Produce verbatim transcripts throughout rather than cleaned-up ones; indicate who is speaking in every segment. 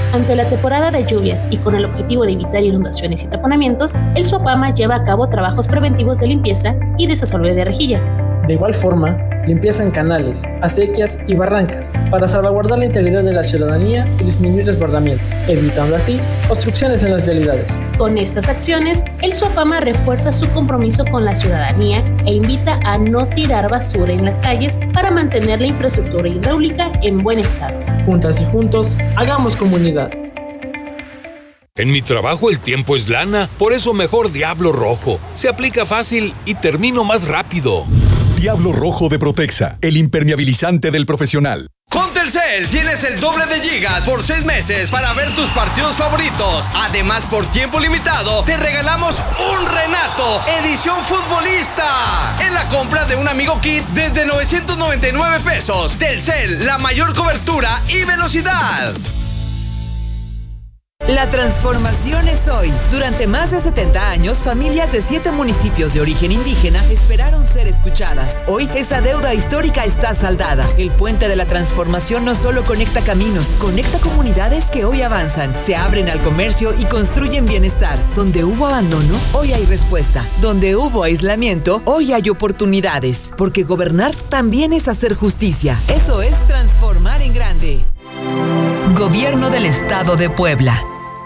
Speaker 1: Ante la temporada de lluvias y con el objetivo de evitar inundaciones y taponamientos, el SUAPAMA lleva a cabo trabajos preventivos de limpieza y desasolve de rejillas.
Speaker 2: De igual forma, limpieza en canales, acequias y barrancas para salvaguardar la integridad de la ciudadanía y disminuir desbordamiento, evitando así obstrucciones en las vialidades.
Speaker 1: Con estas acciones, el SUAPAMA refuerza su compromiso con la ciudadanía e invita a no tirar basura en las calles para mantener la infraestructura hidráulica en buen estado.
Speaker 2: Juntas y juntos, hagamos comunidad.
Speaker 3: En mi trabajo el tiempo es lana, por eso mejor Diablo Rojo. Se aplica fácil y termino más rápido.
Speaker 4: Diablo Rojo de Protexa, el impermeabilizante del profesional.
Speaker 5: Con Telcel tienes el doble de gigas por seis meses para ver tus partidos favoritos. Además, por tiempo limitado, te regalamos un Renato edición futbolista en la compra de un Amigo Kit desde novecientos noventa y nueve pesos. Telcel, la mayor cobertura y velocidad.
Speaker 6: La transformación es hoy. Durante más de setenta años, familias de siete municipios de origen indígena esperaron ser escuchadas. Hoy, esa deuda histórica está saldada. El puente de la transformación no solo conecta caminos, conecta comunidades que hoy avanzan, se abren al comercio y construyen bienestar. Donde hubo abandono, hoy hay respuesta. Donde hubo aislamiento, hoy hay oportunidades. Porque gobernar también es hacer justicia. Eso es transformar en grande. Gobierno del Estado de Puebla.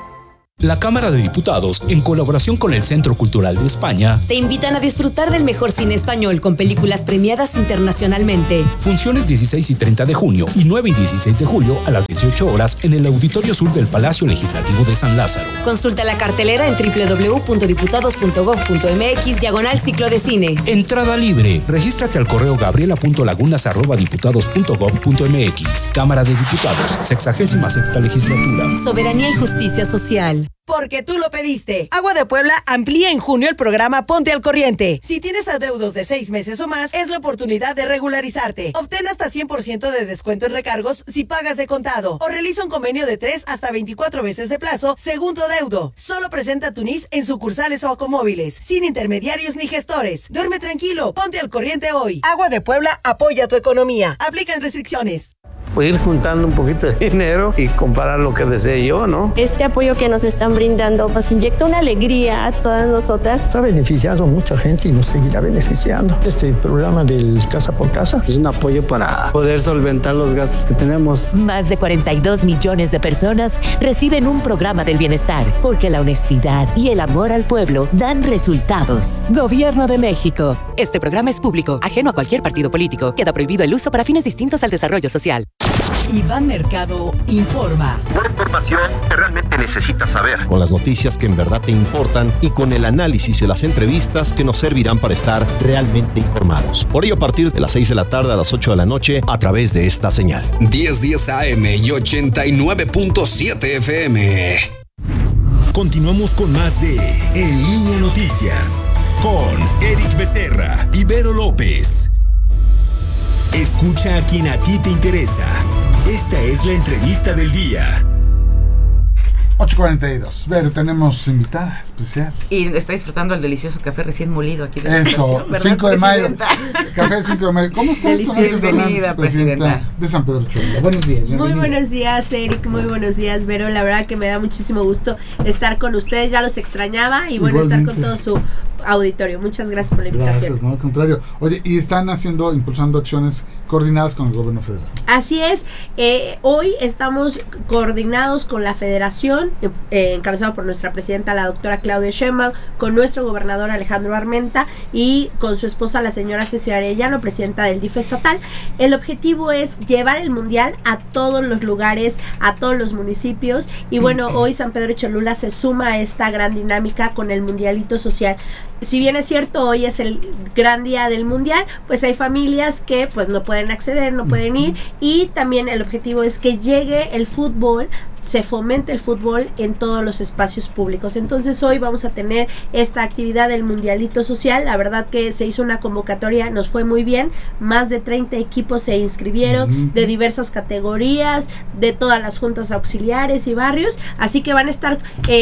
Speaker 7: La Cámara de Diputados, en colaboración con el Centro Cultural de España,
Speaker 8: te invitan a disfrutar del mejor cine español con películas premiadas internacionalmente.
Speaker 7: Funciones dieciséis y treinta de junio y nueve y dieciséis de julio a las dieciocho horas en el Auditorio Sur del Palacio Legislativo de San Lázaro.
Speaker 8: Consulta la cartelera en doble u doble u doble u punto diputados punto gob punto eme equis diagonal ciclo de cine.
Speaker 7: Entrada libre. Regístrate al correo gabriela punto lagunas arroba diputados punto gob punto eme equis. Cámara de Diputados, sexagésima sexta legislatura.
Speaker 8: Soberanía y justicia social.
Speaker 9: Porque tú lo pediste. Agua de Puebla amplía en junio el programa Ponte al Corriente. Si tienes adeudos de seis meses o más, es la oportunidad de regularizarte. Obtén hasta cien por ciento de descuento en recargos si pagas de contado. O realiza un convenio de tres hasta veinticuatro veces de plazo según tu adeudo. Solo presenta tu N I S en sucursales o acomóviles, sin intermediarios ni gestores. Duerme tranquilo. Ponte al corriente hoy. Agua de Puebla apoya tu economía. Aplican restricciones.
Speaker 10: Pues ir juntando un poquito de dinero y comprar lo que desee yo, ¿no?
Speaker 11: Este apoyo que nos están brindando nos inyecta una alegría a todas nosotras.
Speaker 12: Ha beneficiado a mucha gente y nos seguirá beneficiando. Este programa del Casa por Casa
Speaker 10: es un apoyo para poder solventar los gastos que tenemos.
Speaker 13: Más de cuarenta y dos millones de personas reciben un programa del bienestar, porque la honestidad y el amor al pueblo dan resultados. Gobierno de México. Este programa es público, ajeno a cualquier partido político. Queda prohibido el uso para fines distintos al desarrollo social.
Speaker 14: Iván Mercado informa.
Speaker 15: Una información que realmente necesitas saber.
Speaker 16: Con las noticias que en verdad te importan y con el análisis y las entrevistas que nos servirán para estar realmente informados. Por ello, a partir de las seis de la tarde a las ocho de la noche, a través de esta señal.
Speaker 5: diez diez A M y ochenta y nueve punto siete F M.
Speaker 4: Continuamos con más de En Línea Noticias con Eric Becerra y Vero López. Escucha a quien a ti te interesa. Esta es la entrevista del día.
Speaker 17: ocho cuarenta y dos. Ver, tenemos invitada especial.
Speaker 18: Y está disfrutando el delicioso café recién molido aquí de la
Speaker 17: Eso,
Speaker 18: estación,
Speaker 17: cinco de mayo. Café cinco de mayo. ¿Cómo estás?
Speaker 18: Delicioso, bienvenida, presidenta
Speaker 17: de San Pedro Cholula. Buenos días, bienvenida.
Speaker 19: Muy buenos días, Eric. Muy buenos días, Vero. La verdad que me da muchísimo gusto estar con ustedes. Ya los extrañaba y bueno, igualmente estar con todo su auditorio. Muchas gracias por la invitación.
Speaker 17: Gracias, no, al contrario. Oye, y están haciendo, impulsando acciones coordinadas con el gobierno federal.
Speaker 19: Así es. Eh, hoy estamos coordinados con la federación, eh, encabezado por nuestra presidenta, la doctora Claudia Sheinbaum, con nuestro gobernador Alejandro Armenta y con su esposa, la señora Cecilia Arellano, presidenta del D I F estatal. El objetivo es llevar el mundial a todos los lugares, a todos los municipios. Y bueno, hoy San Pedro Cholula se suma a esta gran dinámica con el mundialito social. Si bien es cierto, hoy es el gran día del mundial, pues hay familias que pues no pueden acceder, no pueden ir, y también el objetivo es que llegue el fútbol, se fomente el fútbol en todos los espacios públicos. Entonces hoy vamos a tener esta actividad del mundialito social. La verdad que se hizo una convocatoria, nos fue muy bien, más de treinta equipos se inscribieron, uh-huh, de diversas categorías, de todas las juntas auxiliares y barrios, así que van a estar eh,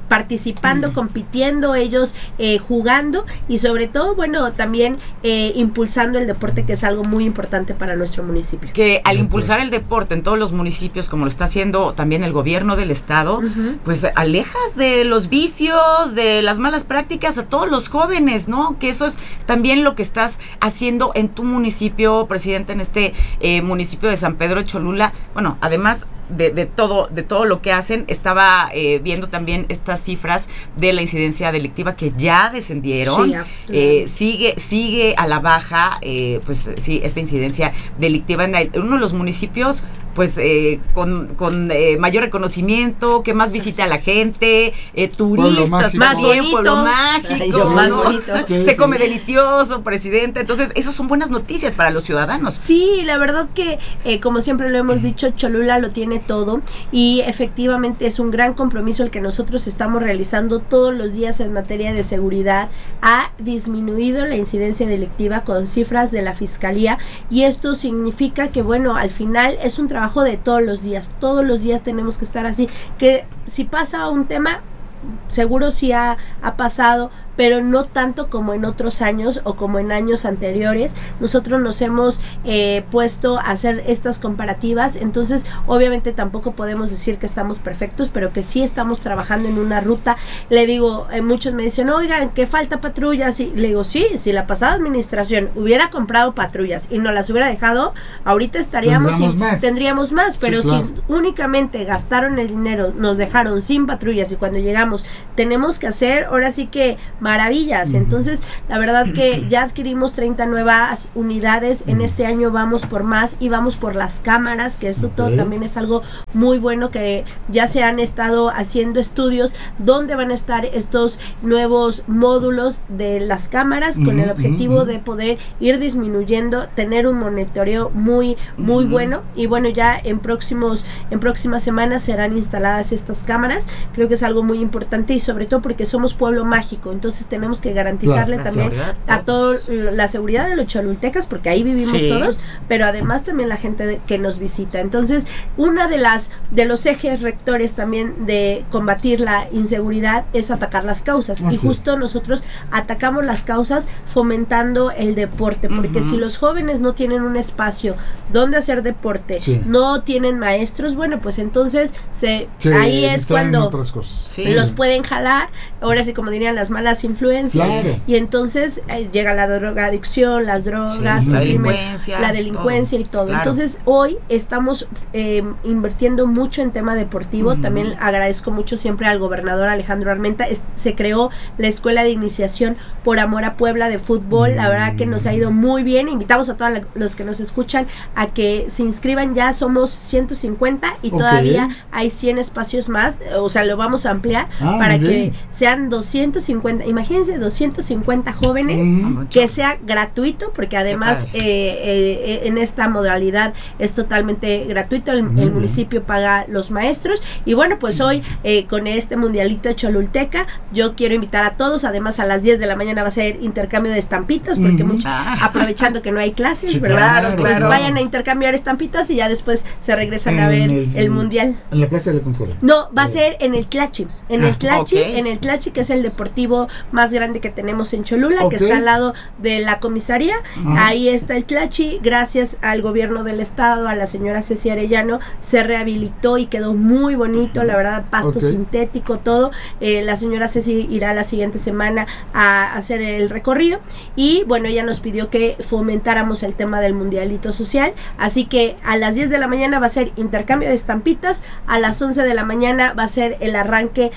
Speaker 19: participando, compitiendo, ellos eh, jugando y sobre todo, bueno, también eh, impulsando el deporte, que es algo muy importante para nuestro municipio.
Speaker 18: Que al impulsar el deporte en todos los municipios, como lo está haciendo también el gobierno del estado, uh-huh. pues alejas de los vicios, de las malas prácticas a todos los jóvenes, ¿no? Que eso es también lo que estás haciendo en tu municipio, presidente, en este eh, municipio de San Pedro Cholula. Bueno, además de, de todo de todo lo que hacen, estaba eh, viendo también estas cifras de la incidencia delictiva que ya descendieron. Sí, eh, sigue sigue a la baja, eh, pues sí, esta incidencia delictiva en, el, en uno de los municipios pues eh, con, con eh, mayor reconocimiento, que más visita a la gente, eh, turistas, más bien, pueblo mágico,
Speaker 19: Ay, más ¿no? bonito.
Speaker 18: Sí, se sí. come delicioso, presidente. Entonces, esas son buenas noticias para los ciudadanos.
Speaker 19: Sí, la verdad que, eh, como siempre lo hemos dicho, Cholula lo tiene todo y efectivamente es un gran compromiso el que nosotros estamos realizando todos los días en materia de seguridad. Ha disminuido la incidencia delictiva con cifras de la Fiscalía y esto significa que, bueno, al final es un trabajo de todos los días, todos los días tenemos que estar así, que si pasa un tema, seguro sí ha, ha pasado, pero no tanto como en otros años o como en años anteriores. Nosotros nos hemos eh, puesto a hacer estas comparativas, entonces obviamente tampoco podemos decir que estamos perfectos, pero que sí estamos trabajando en una ruta. Le digo, eh, muchos me dicen, oigan, que falta patrullas, y le digo, sí, si la pasada administración hubiera comprado patrullas y nos las hubiera dejado, ahorita estaríamos sin, más. tendríamos más, pero sí, claro. si únicamente gastaron el dinero, nos dejaron sin patrullas y cuando llegamos tenemos que hacer, ahora sí que maravillas. Entonces, la verdad que ya adquirimos treinta nuevas unidades, en este año vamos por más y vamos por las cámaras, que esto okay. todo también es algo muy bueno, que ya se han estado haciendo estudios donde van a estar estos nuevos módulos de las cámaras uh-huh, con el objetivo uh-huh. de poder ir disminuyendo, tener un monitoreo muy, muy uh-huh. bueno, y bueno, ya en próximos, en próximas semanas serán instaladas estas cámaras. Creo que es algo muy importante y sobre todo porque somos pueblo mágico, entonces tenemos que garantizarle claro, también a toda la seguridad de los cholultecas, porque ahí vivimos sí. todos, pero además también la gente de, que nos visita. Entonces, una de las de los ejes rectores también de combatir la inseguridad es atacar las causas. Así y justo es. nosotros atacamos las causas fomentando el deporte, porque uh-huh. si los jóvenes no tienen un espacio donde hacer deporte, sí. no tienen maestros, bueno, pues entonces se sí, ahí es cuando sí. los pueden jalar, ahora sí, como dirían, las malas influencias, claro. y entonces eh, llega la drogadicción, las drogas,
Speaker 18: sí, la,
Speaker 19: crimen,
Speaker 18: delincuencia,
Speaker 19: la delincuencia todo. y todo.
Speaker 18: Claro.
Speaker 19: Entonces hoy estamos eh, invirtiendo mucho en tema deportivo. Uh-huh. También agradezco mucho siempre al gobernador Alejandro Armenta. Es, se creó la escuela de iniciación por amor a Puebla de fútbol. Uh-huh. La verdad que nos ha ido muy bien. Invitamos a todos los que nos escuchan a que se inscriban. Ya somos ciento cincuenta y okay. todavía hay cien espacios más. O sea, lo vamos a ampliar ah, para que sean doscientos cincuenta. Imagínense, doscientos cincuenta jóvenes, uh-huh. que sea gratuito, porque además eh, eh, en esta modalidad es totalmente gratuito. El, uh-huh. el municipio paga los maestros. Y bueno, pues hoy eh, con este mundialito Cholulteca, yo quiero invitar a todos. Además, a las diez de la mañana va a ser intercambio de estampitas, porque uh-huh. mucho, aprovechando que no hay clases, sí, ¿verdad? Claro, pues claro. vayan a intercambiar estampitas y ya después se regresan en a ver el, el mundial.
Speaker 17: ¿En la Plaza de la Concordia?
Speaker 19: No, va a ser en el Tlachi. En ah, el Tlachi, okay. en el Tlachi, que es el deportivo más grande que tenemos en Cholula, okay. que está al lado de la comisaría. Uh-huh. Ahí está el Tlachi. Gracias al gobierno del estado, a la señora Ceci Arellano, se rehabilitó y quedó muy bonito, la verdad, pasto okay. sintético, todo. Eh, la señora Ceci irá la siguiente semana a hacer el recorrido y bueno, ella nos pidió que fomentáramos el tema del mundialito social, así que a las diez de la mañana va a ser intercambio de estampitas, a las once de la mañana va a ser el arranque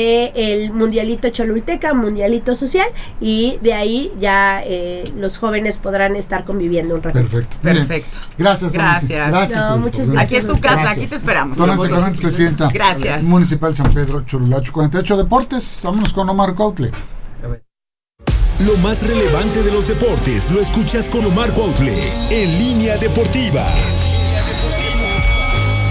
Speaker 19: del mundialito Cholulteca, mundialito social, y de ahí ya eh, los jóvenes podrán estar conviviendo un rato.
Speaker 17: Perfecto.
Speaker 18: Perfecto.
Speaker 17: Gracias.
Speaker 18: Gracias.
Speaker 17: Gracias.
Speaker 19: No, muchas gracias.
Speaker 18: Aquí es tu casa, gracias. Aquí te esperamos.
Speaker 17: Don Nancy Clemente, presidenta
Speaker 18: Gracias.
Speaker 17: Municipal San Pedro Cholula, cuarenta y ocho Deportes. Vámonos con Omar Cuautle.
Speaker 4: Lo más relevante de los deportes lo escuchas con Omar Cuautle en Línea Deportiva.